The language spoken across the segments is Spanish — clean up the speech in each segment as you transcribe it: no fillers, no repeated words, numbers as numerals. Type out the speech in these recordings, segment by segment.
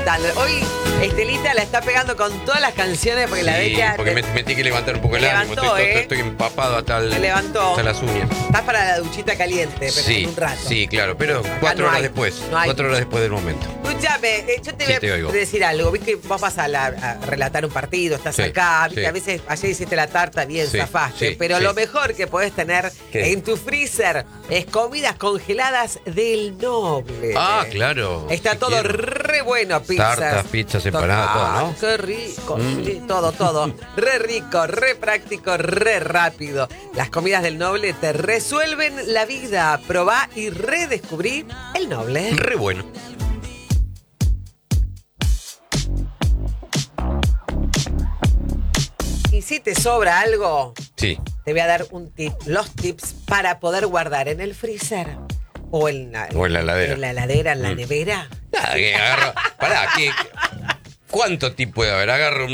levantando. Hoy Estelita la está pegando con todas las canciones porque la beca. Porque me metí que levantar un poco el ánimo. Estoy empapado hasta las uñas. Estás para la duchita caliente, pero sí, en un rato. Sí, claro, pero 4 horas después. 4 horas después del momento. Escúchame, yo te voy a decir algo. Viste, vos vas a relatar un partido, estás acá. Viste, a veces ayer hiciste la tarta bien, zafaste. Pero lo mejor que podés tener en tu freezer es comidas congeladas del Noble. Ah, claro. Está todo re bueno, pizzas. Tartas, pizzas separadas, todo, ¿no? Qué rico, todo. Re rico, re práctico, re rápido. Las comidas del Noble te resuelven la vida. Probá y redescubrí el Noble. Re bueno. Y si te sobra algo, sí, te voy a dar un tip. Los tips para poder guardar en el freezer o en la heladera. En la heladera, en la nevera. Nada, que agarro. Pará, ¿cuánto tip puede haber? Agarro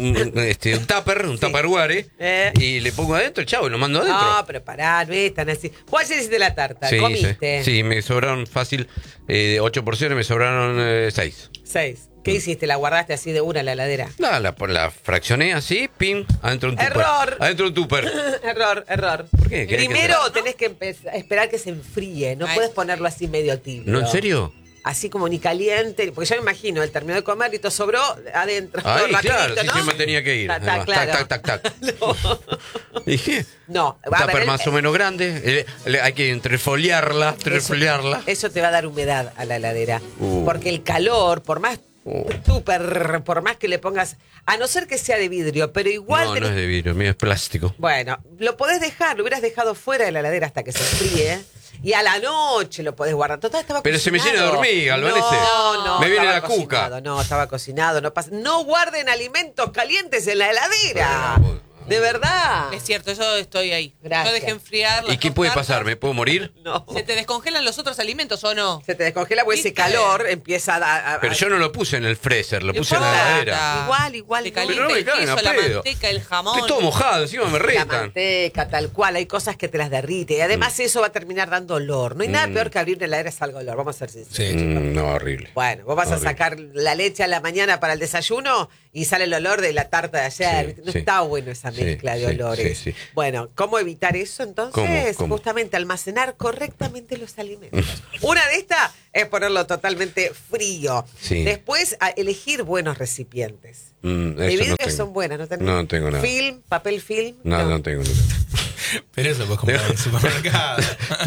un tupper, un tupperware y le pongo adentro, chavo, y lo mando adentro. No, pero pará, no es tan así. Vos ayer hiciste la tarta, ¿comiste? Sí, me sobraron fácil 8 porciones, me sobraron 6. 6. ¿Qué hiciste? ¿La guardaste así de una en la heladera? No, la fraccioné así, pim, adentro de un tupper. ¡Error! Adentro de un tupper. Error. ¿Por qué? Primero tenés que esperar que se enfríe. No puedes ponerlo así medio tibio. ¿No, en serio? Así como ni caliente. Porque yo me imagino, él terminó de comer y todo sobró adentro. Ahí, todo claro, ¿no? sí se me tenía que ir. Claro. Tac. No. Dije, no. Un tupper más o menos grande. Hay que entrefoliarla. Eso te va a dar humedad a la heladera. Porque el calor, por más tupper, por más que le pongas, a no ser que sea de vidrio, pero igual no es de vidrio, mío es plástico. Bueno, lo podés dejar, lo hubieras dejado fuera de la heladera hasta que se enfríe y a la noche lo podés guardar. Total, estaba pero cocinado. Se me llena de hormiga, Albanese. No, me viene la cocinado, cuca. No, estaba cocinado, no pasa. No guarden alimentos calientes en la heladera. De verdad. Es cierto, yo estoy ahí. Gracias. Yo dejé enfriar las ¿Y qué dos puede tartas. pasar? ¿Me puedo morir? No. ¿Se te descongelan los otros alimentos o no? Se te descongela porque ese calor empieza a Pero yo no lo puse en el freezer, lo puse en la heladera. Igual. Te ¿no? calienta Pero no me el caen queso, a la pedo. manteca, el jamón. Estoy todo mojado, encima me La retan. manteca, tal cual, hay cosas que te las derrite. Y además eso va a terminar dando olor. No hay nada peor que abrir una heladera y salga olor, vamos a ser sinceros. No, horrible. Bueno, vos vas a sacar la leche a la mañana para el desayuno y sale el olor de la tarta de ayer. No está bueno esa mezcla de olores. Sí. Bueno, ¿cómo evitar eso entonces? ¿Cómo? Justamente almacenar correctamente los alimentos. Una de estas es ponerlo totalmente frío. Sí. Después, elegir buenos recipientes. Eso De vidrio no tengo. son buenas, ¿no tenés? No tengo nada. Film, papel film. No tengo. Pero eso puedes comprar en el supermercado.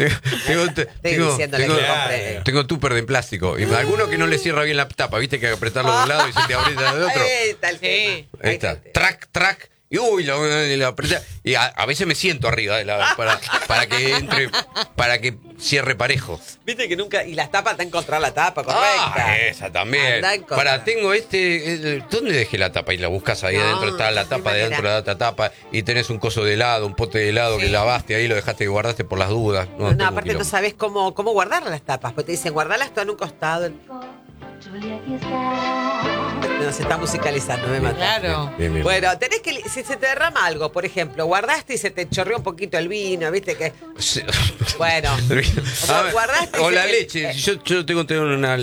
Tengo tupper de plástico. Y alguno que no le cierra bien la tapa, viste que hay que apretarlo de un lado y se te abre del otro. Ahí está el tema. Ahí está. Track. Y lo apreté. Y a veces me siento arriba para que entre, para que cierre parejo. Viste que nunca. Y las tapas está a encontrar la tapa, correcta. Esa también. Para, tengo ¿dónde dejé la tapa? Y la buscas ahí adentro, está la tapa de adentro de la otra tapa. Y tenés un coso de helado, un pote de helado que lavaste ahí, lo dejaste y guardaste por las dudas. No, aparte no sabés cómo guardar las tapas. Porque te dicen, guardalas todas en un costado. Nos está musicalizando, me mata. Claro. Bien. Bueno, tenés que, si se te derrama algo, por ejemplo, guardaste y se te chorreó un poquito el vino, viste que. Sí. Bueno, guardaste. O la leche. Yo tengo una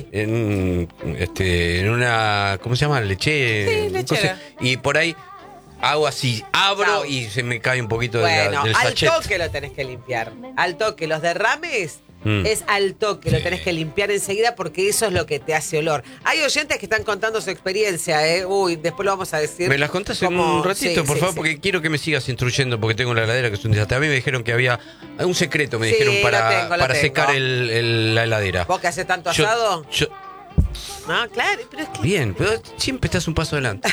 en una, ¿cómo se llama? Sí, lechera. Y por ahí hago así, abro y se me cae un poquito del sachet. Al toque lo tenés que limpiar. Al toque, los derrames. Es al toque, lo tenés que limpiar enseguida porque eso es lo que te hace olor. Hay oyentes que están contando su experiencia, después lo vamos a decir. ¿Me las contás en un ratito, por favor? Porque quiero que me sigas instruyendo porque tengo la heladera que es un desastre. A mí me dijeron que había un secreto, me dijeron, para secar la heladera. ¿Vos que haces tanto asado? No, claro, pero es que... Bien, pero siempre estás un paso adelante.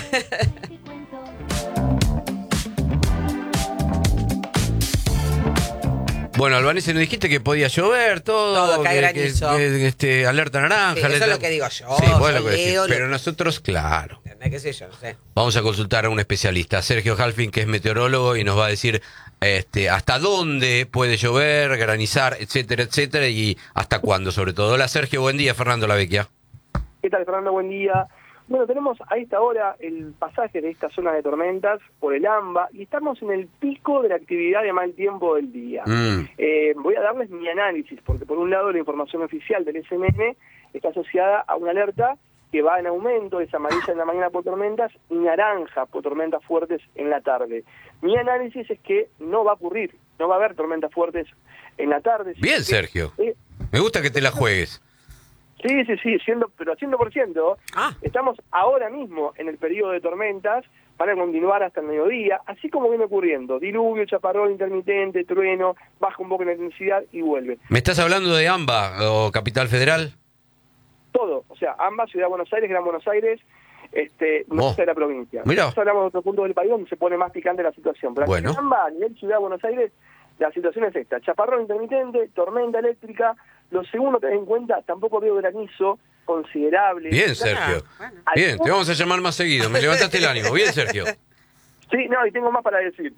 Bueno, Albanese, nos dijiste que podía llover, todo cae granizo. Alerta naranja. Sí, eso es lo que digo yo. Sí, bueno, lo que decís. Pero nosotros, claro. ¿Qué sé yo? No sé. Vamos a consultar a un especialista, Sergio Halfin, que es meteorólogo y nos va a decir hasta dónde puede llover, granizar, etcétera, y hasta cuándo, sobre todo. Hola, Sergio, buen día. Fernando Lavecchia. ¿Qué tal, Fernando? Buen día. Bueno, tenemos a esta hora el pasaje de esta zona de tormentas por el AMBA y estamos en el pico de la actividad de mal tiempo del día. Voy a darles mi análisis, porque por un lado la información oficial del SMN está asociada a una alerta que va en aumento, es amarilla en la mañana por tormentas y naranja por tormentas fuertes en la tarde. Mi análisis es que no va a ocurrir, no va a haber tormentas fuertes en la tarde. Bien, Sergio. Me gusta que te la juegues. Sí, pero 100%. Estamos ahora mismo en el periodo de tormentas, van a continuar hasta el mediodía, así como viene ocurriendo. Diluvio, chaparrón intermitente, trueno, baja un poco la intensidad y vuelve. ¿Me estás hablando de AMBA o Capital Federal? Todo, o sea, ambas, Ciudad de Buenos Aires, Gran Buenos Aires, no de la provincia. Mirá. Nosotros hablamos de otro punto del país donde se pone más picante la situación. Pero bueno. en ambas, a nivel Ciudad de Buenos Aires, la situación es esta: chaparrón intermitente, tormenta eléctrica. Lo segundo, tener en cuenta, tampoco veo granizo considerable. Bien, Sergio. Bien, te vamos a llamar más seguido. Me levantaste el ánimo. Bien, Sergio. Sí, no, y tengo más para decir.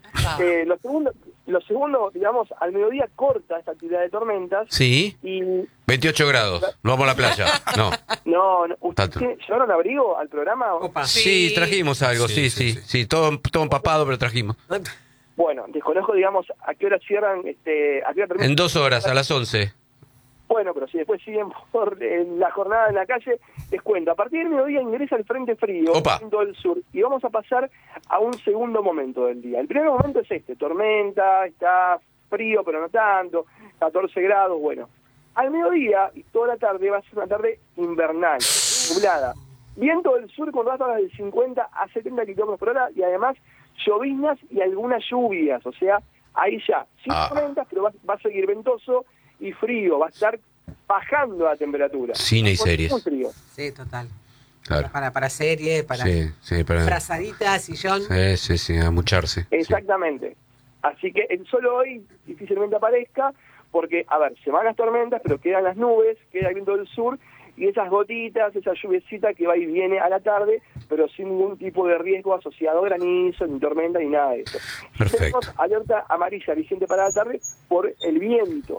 Lo segundo, digamos, al mediodía corta esta actividad de tormentas. Sí. Y 28 grados. No vamos a la playa. No. No. ¿Ustedes llevaron abrigo al programa? Opa. Sí, trajimos algo. Sí. Todo empapado, pero trajimos. Bueno, desconozco, digamos, a qué hora cierran, a qué hora terminan. En 2 horas, a las 11. Bueno, pero si después siguen por la jornada en la calle, les cuento. A partir del mediodía ingresa el frente frío, viento del sur, y vamos a pasar a un segundo momento del día. El primer momento es tormenta, está frío, pero no tanto, 14 grados, bueno. Al mediodía y toda la tarde va a ser una tarde invernal, nublada. Viento del sur con ráfagas de 50 a 70 kilómetros por hora y además lloviznas y algunas lluvias, o sea, ahí ya, sin tormentas, pero va a seguir ventoso y frío, va a estar bajando la temperatura. Cine y series. Muy frío. Sí, total. Claro. Para series, para para frazaditas, sillón. Sí, a mucharse. Exactamente. Sí. Así que el sol hoy difícilmente aparezca, porque, a ver, se van las tormentas, pero quedan las nubes, queda el viento del sur, y esas gotitas, esa lluviecita que va y viene a la tarde, pero sin ningún tipo de riesgo asociado a granizo, ni tormenta, ni nada de eso. Perfecto. Tenemos alerta amarilla vigente para la tarde por el viento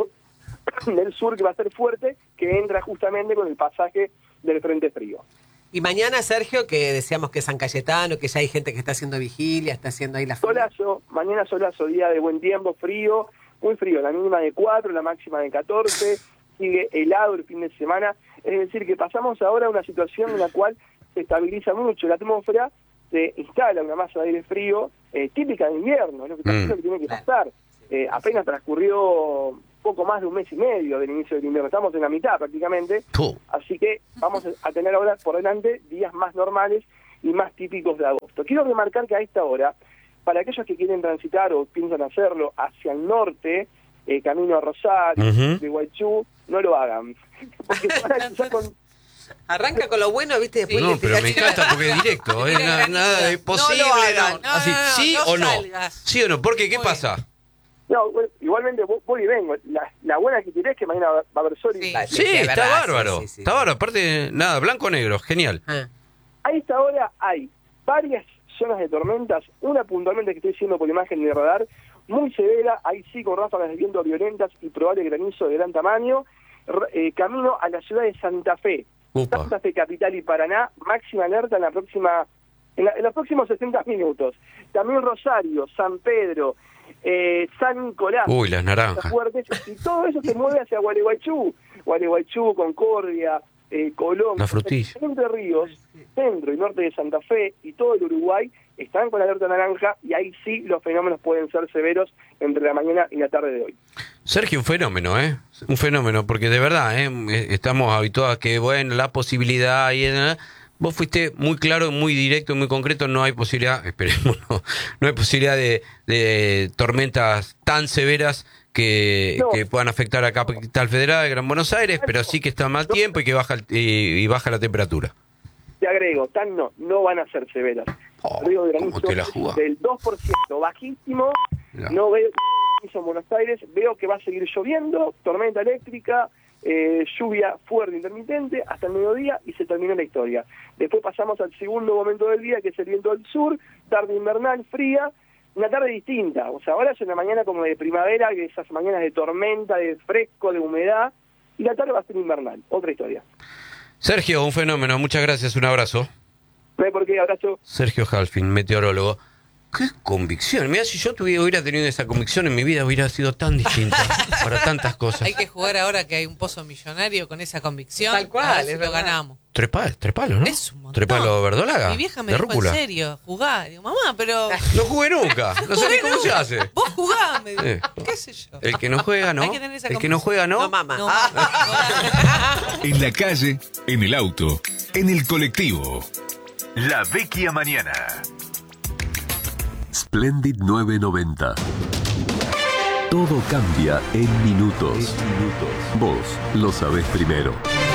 del sur que va a ser fuerte, que entra justamente con el pasaje del frente frío. Y mañana, Sergio, que decíamos que es San Cayetano, que ya hay gente que está haciendo vigilia, está haciendo ahí la solazo, mañana solazo, día de buen tiempo, frío, muy frío, la mínima de 4, la máxima de 14, sigue helado el fin de semana, es decir, que pasamos ahora a una situación en la cual se estabiliza mucho la atmósfera, se instala una masa de aire frío típica de invierno, es lo que tiene que pasar. Apenas transcurrió poco más de un mes y medio del inicio del invierno, estamos en la mitad prácticamente, así que vamos a tener ahora por delante días más normales y más típicos de agosto. Quiero remarcar que a esta hora, para aquellos que quieren transitar o piensan hacerlo hacia el norte, camino a Rosario, de Guaychú, no lo hagan. Porque arranca con lo bueno, ¿viste? Después no, pero me encanta porque es directo. Nada de posible. Así, ¿sí o no? ¿Sí o no? ¿Por qué? ¿Qué pasa? No, bueno, igualmente voy y vengo. La buena que tiré es que mañana va a haber sol. Sí, está bárbaro. Está bárbaro. Aparte, nada, blanco o negro. Genial. A esta hora hay varias zonas de tormentas. Una puntualmente que estoy diciendo por imagen de radar, muy severa. Ahí sí, con ráfagas de viento violentas y probable granizo de gran tamaño. Camino a la ciudad de Santa Fe. Santa Fe, capital y Paraná. Máxima alerta en los próximos 60 minutos. También Rosario, San Pedro, San Nicolás. Uy, las naranjas. Fuertes, y todo eso se mueve hacia Gualeguaychú, Concordia, Colón. La frutilla. Entre Ríos, centro y norte de Santa Fe y todo el Uruguay están con alerta naranja y ahí sí los fenómenos pueden ser severos entre la mañana y la tarde de hoy. Sergio, un fenómeno, un fenómeno, porque de verdad, estamos habituados a que, bueno, la posibilidad y vos fuiste muy claro, muy directo, muy concreto, no hay posibilidad, esperemos, no hay posibilidad de tormentas tan severas que puedan afectar a Capital Federal, Gran Buenos Aires, pero sí que está mal tiempo y que baja la temperatura. Te agrego, no van a ser severas. Río de granizo del 2%, bajísimo, no veo granizo en Buenos Aires, veo que va a seguir lloviendo, tormenta eléctrica, lluvia fuerte intermitente hasta el mediodía y se terminó la historia. Después pasamos al segundo momento del día, que es el viento del sur, tarde invernal, fría, una tarde distinta. O sea, ahora es una mañana como de primavera, que esas mañanas de tormenta, de fresco, de humedad, y la tarde va a ser invernal. Otra historia. Sergio, un fenómeno. Muchas gracias. Un abrazo. No hay por qué, abrazo. Sergio Halfin, meteorólogo. ¡Qué convicción! Mirá, si yo hubiera tenido esa convicción en mi vida, hubiera sido tan distinta para tantas cosas. Hay que jugar ahora que hay un pozo millonario con esa convicción. Tal cual, a ver si lo ganamos. Tres palos, ¿no? Es un montón. Tres palos verdolaga. Mi vieja me de dijo rúcula. en serio, jugá. Digo, mamá, pero... No jugué nunca. No sé ni cómo se hace. Vos jugá, me dijo. ¿Qué sé yo? El que no juega, ¿no? Hay que tener esa El que no juega, ¿no? No, mamá. No, En la calle, en el auto, en el colectivo. La Vecchia Mañana. Splendid 990. Todo cambia en minutos. Vos lo sabés primero.